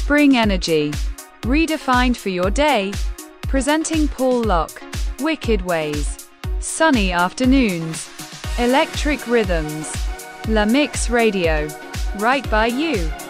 Spring energy, redefined for your day. Presenting Paul Locke, Wicked Ways. Sunny afternoons, electric rhythms. La Mix Radio, right by you.